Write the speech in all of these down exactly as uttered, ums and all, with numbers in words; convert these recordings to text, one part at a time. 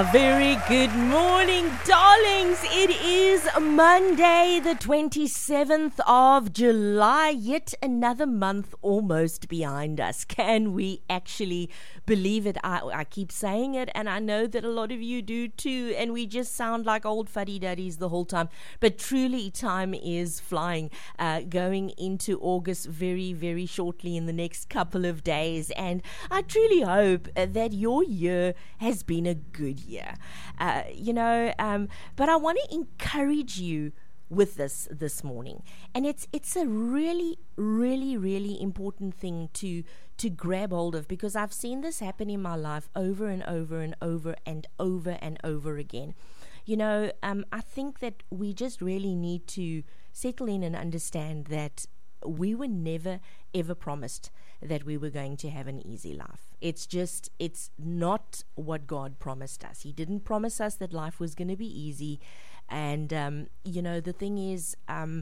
very good morning, darlings. It is Monday, the twenty-seventh of July, yet another month almost behind us. Can we actually believe it? I, I keep saying it, and I know that a lot of you do too, and we just sound like old fuddy-duddies the whole time. But truly, time is flying, uh, going into August very, very shortly in the next couple of days, and I truly hope uh, that your year has been a good year. Uh, you know, um, but I want to encourage you with this this morning, and it's it's a really, really, really important thing to to grab hold of, because I've seen this happen in my life over and over and over and over and over again. You know, um, I think that we just really need to settle in and understand that we were never ever promised that we were going to have an easy life. It's just, it's not what God promised us. He didn't promise us that life was going to be easy. And, um, you know, the thing is, um,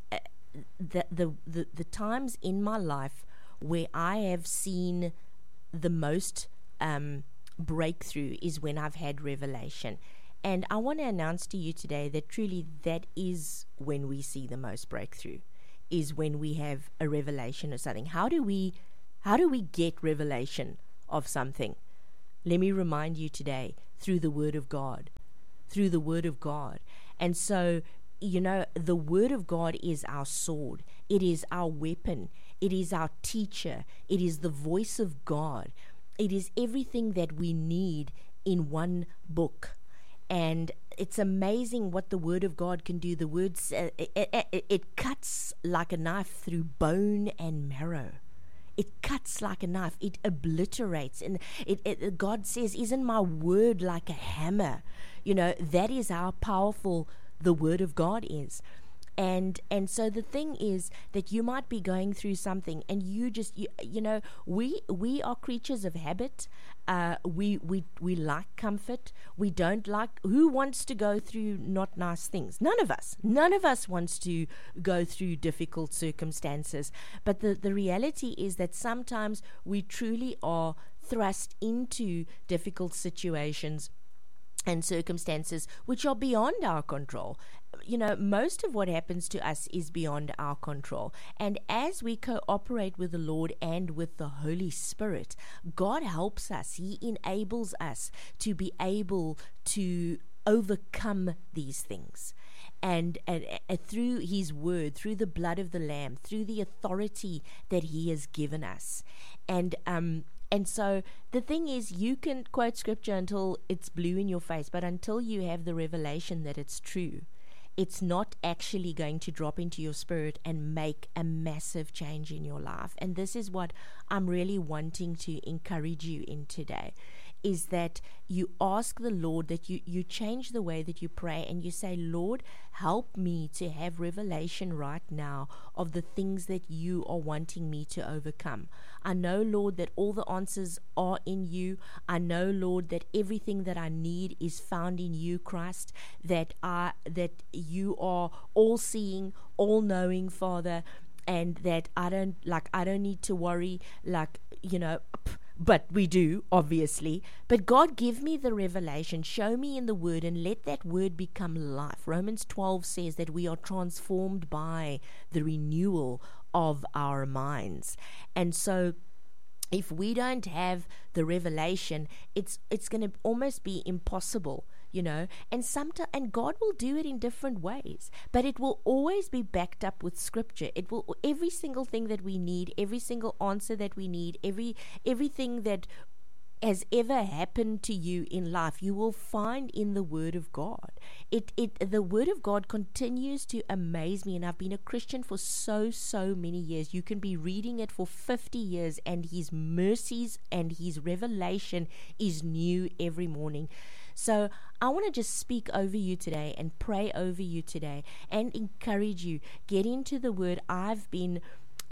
the, the, the, the times in my life where I have seen the most um, breakthrough is when I've had revelation. And I want to announce to you today that truly that is when we see the most breakthrough, is when we have a revelation of something. How do we, how do we get revelation of something? Let me remind you today, through the Word of God, through the Word of God. And so, you know, the Word of God is our sword. It is our weapon. It is our teacher. It is the voice of God. It is everything that we need in one book. And it's amazing what the Word of God can do. The words, uh, it, it, it cuts like a knife through bone and marrow. It cuts like a knife. It obliterates. And it, it, God says, isn't my word like a hammer? You know, that is how powerful the Word of God is. And and so the thing is that you might be going through something, and you just, you, you know, we we are creatures of habit. Uh, we, we, we like comfort. We don't like, who wants to go through not nice things? None of us. None of us wants to go through difficult circumstances. But the, the reality is that sometimes we truly are thrust into difficult situations and circumstances which are beyond our control. You know, most of what happens to us is beyond our control. And as we cooperate with the Lord and with the Holy Spirit, God helps us. He enables us to be able to overcome these things. And, and, and through His Word, through the blood of the Lamb, through the authority that He has given us. And, um, And so the thing is, you can quote scripture until it's blue in your face, but until you have the revelation that it's true, it's not actually going to drop into your spirit and make a massive change in your life. And this is what I'm really wanting to encourage you in today, is that you ask the Lord, that you, you change the way that you pray, and you say, Lord, help me to have revelation right now of the things that you are wanting me to overcome. I know, Lord, that all the answers are in you. I know, Lord, that everything that I need is found in you, Christ, that I, that you are all-seeing, all-knowing, Father, and that I don't, like, I don't need to worry, like, you know, but we do, obviously. But God, give me the revelation. Show me in the Word, and let that Word become life. Romans twelve says that we are transformed by the renewal of our minds. And so if we don't have the revelation, it's it's going to almost be impossible, you know. And sometimes, and God will do it in different ways, but it will always be backed up with scripture. It will, every single thing that we need, every single answer that we need, every everything that has ever happened to you in life, you will find in the Word of God. It it the Word of God continues to amaze me, and I've been a Christian for so so many years. You can be reading it for fifty years, and His mercies and His revelation is new every morning. So I want to just speak over you today and pray over you today and encourage you. Get into the Word. I've been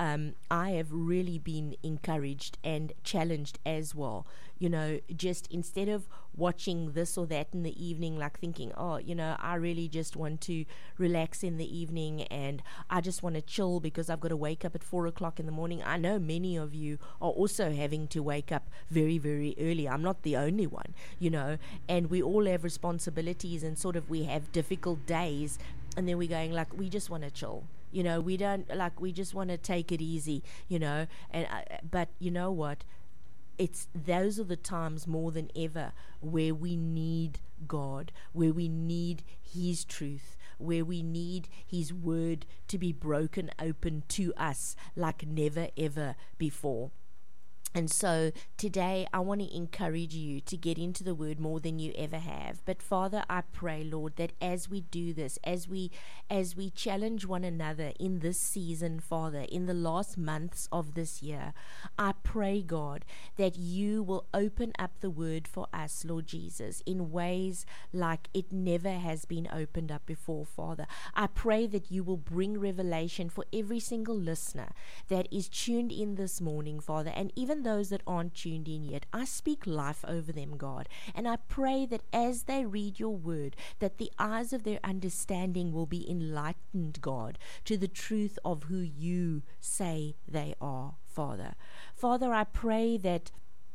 um, I have really been encouraged and challenged as well. You know, just instead of watching this or that in the evening, like thinking, oh, you know, I really just want to relax in the evening and I just want to chill because I've got to wake up at four o'clock in the morning. I know many of you are also having to wake up very, very early. I'm not the only one, you know, and we all have responsibilities and sort of we have difficult days, and then we're going like, we just want to chill. You know, we don't like, we just want to take it easy, you know, and uh, but you know what? It's those are the times more than ever where we need God, where we need His truth, where we need His word to be broken open to us like never ever before. And so today I want to encourage you to get into the word more than you ever have. But Father, I pray, Lord, that as we do this, as we as we challenge one another in this season, Father, in the last months of this year, I pray, God, that you will open up the word for us, Lord Jesus, in ways like it never has been opened up before, Father. I pray that you will bring revelation for every single listener that is tuned in this morning, Father, and even those that aren't tuned in yet. I speak life over them, God, and I pray that as they read your word, that the eyes of their understanding will be enlightened, God, to the truth of who you say they are, Father. Father, I pray that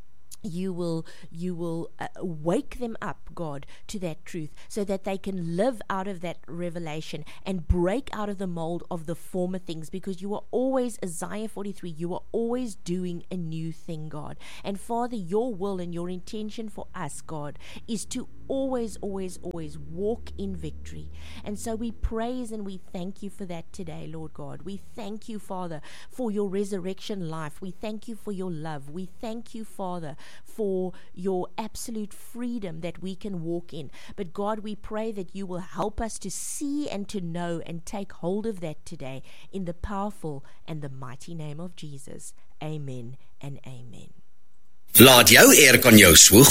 you will you will uh, wake them up, God, to that truth, so that they can live out of that revelation and break out of the mold of the former things, because you are always, Isaiah forty-three, you are always doing a new thing, God. And Father, your will and your intention for us, God, is to always, always, always walk in victory. And so we praise and we thank you for that today, Lord God. We thank you, Father, for your resurrection life. We thank you for your love. We thank you, Father, for your absolute freedom that we can walk in. But God, we pray that you will help us to see and to know and take hold of that today in the powerful and the mighty name of Jesus. Amen and amen. Laat jou aircon jou swoeg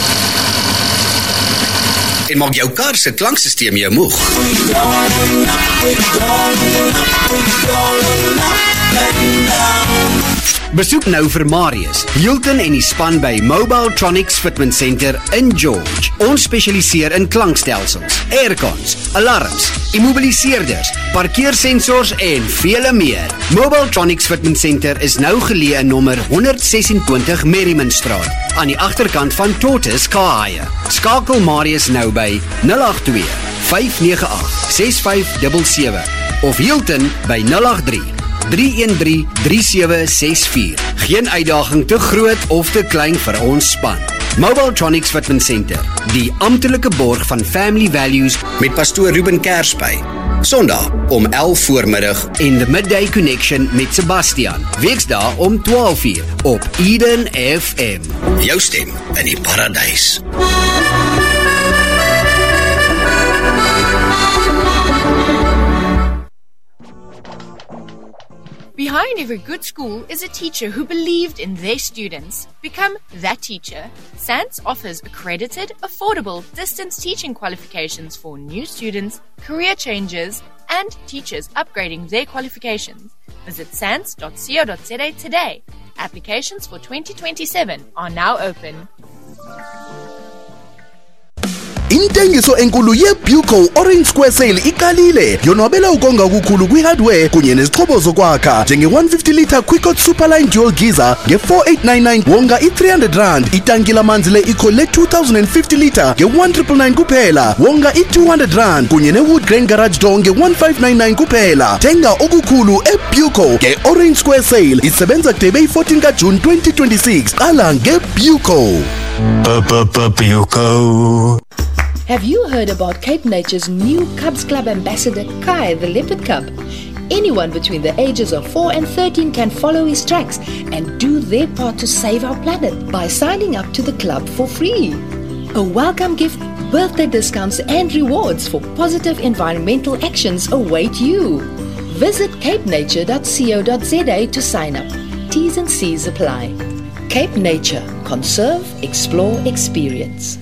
en maak jou kar se klanksysteem jou moeg. Besoek nou vir Marius, Hilton en die span by Mobile Tronics Fitment Center in George. Ons spesialiseer in klankstelsels, aircons, alarms, immobiliseerders, parkeersensors en vele meer. Mobile Tronics Fitment Center is nou geleë in nommer honderd sesentwintig Merrimanstraat, aan die agterkant van Tortoise Car. Skakel Marius nou by nul agt twee, vyf nege agt, ses vyf sewe sewe of Hilton by nul agt drie, drie een drie, drie sewe ses vier. Geen uitdaging te groot of te klein vir ons span. Mobile Tronics Fitment Center, die amptelike borg van Family Values met pastoor Ruben Kersby. Sondag om elf voormiddag en The Midday Connection met Sebastian. Weksdae om twaalf uur op Eden F M. Jou stem in die paradys. Behind every good school is a teacher who believed in their students. Become that teacher. S A N T S offers accredited, affordable, distance teaching qualifications for new students, career changers, and teachers upgrading their qualifications. Visit sants dot co dot za today. Applications for twenty twenty-seven are now open. Intengiso enkulu ye-Buco Orange Square Sale iqalile. Yonwabela ukonga okukhulu kwi-hardware kunye nezixhobo zokwakha njenge one fifty litre Quickot Superline Dual Geyser nge four eight nine nine wonga i-three hundred rand. Itanki lamanzi le-Eco le-two thousand fifty litre nge one nine nine nine kuphela wonga i-two hundred rand kunye ne-Wood Grain Garage Door nge one five nine nine kuphela. Thenga okukhulu e-Buco nge-Orange Square Sale. Isebenza kudebe i-fourteen kaJune twenty twenty-six. Qala nge-Buco. Buco. Have you heard about Cape Nature's new Cubs Club ambassador, Kai the Leopard Cub? Anyone between the ages of four and thirteen can follow his tracks and do their part to save our planet by signing up to the club for free. A welcome gift, birthday discounts and rewards for positive environmental actions await you. Visit cape nature dot co dot za to sign up. T's and C's apply. Cape Nature. Conserve, explore, experience.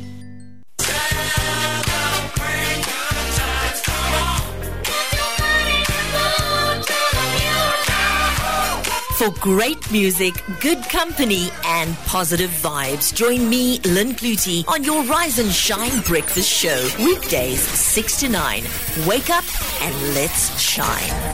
For great music, good company, and positive vibes, join me, Lynn Clutie, on your Rise and Shine Breakfast Show. Weekdays, six to nine. Wake up and let's shine.